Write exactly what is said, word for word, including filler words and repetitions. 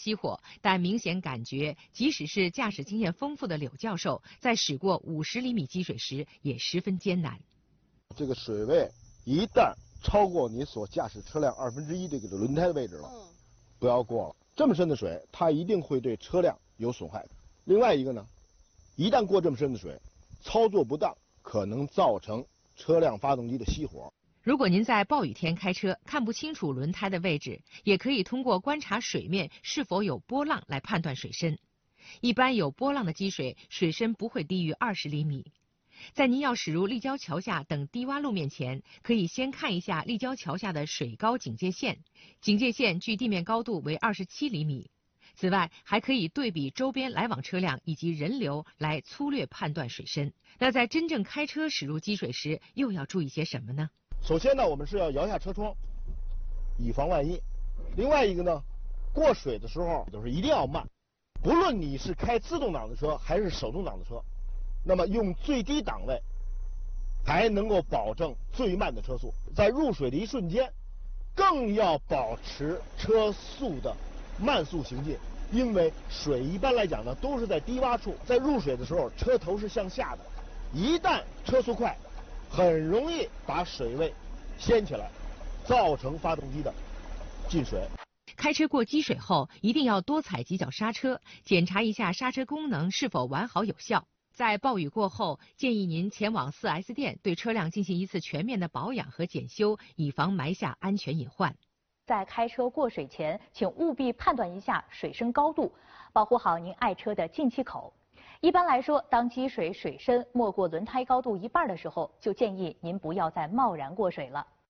熄火，但明显感觉，即使是驾驶经验丰富的柳教授，在驶过五十厘米积水时也十分艰难。 这个水位一旦超过你所驾驶车辆二分之一这个轮胎的位置了，不要过了。这么深的水，它一定会对车辆有损害。另外一个呢，一旦过这么深的水，操作不当，可能造成车辆发动机的熄火。 如果您在暴雨天开车，看不清楚轮胎的位置，也可以通过观察水面是否有波浪来判断水深。一般有波浪的积水，水深不会低于二十厘米。在您要驶入立交桥下等低洼路面前，可以先看一下立交桥下的水高警戒线，警戒线距地面高度为二十七厘米。此外，还可以对比周边来往车辆以及人流来粗略判断水深。那在真正开车驶入积水时，又要注意些什么呢？ 首先呢，我们是要摇下车窗，以防万一。另外一个呢，过水的时候就是一定要慢，不论你是开自动挡的车还是手动挡的车，那么用最低档位，才能够保证最慢的车速。在入水的一瞬间，更要保持车速的慢速行进，因为水一般来讲呢都是在低洼处，在入水的时候车头是向下的，一旦车速快，很容易把水位掀起来，造成发动机的进水。 开车过积水后，一定要多踩几脚刹车，检查一下刹车功能是否完好有效。在暴雨过后，建议您前往 四 S 店对车辆进行一次全面的保养和检修，以防埋下安全隐患。 在开车过水前，请务必判断一下水深高度，保护好您爱车的进气口。一般来说，当积水水深没过轮胎高度一半的时候，就建议您不要再贸然过水了。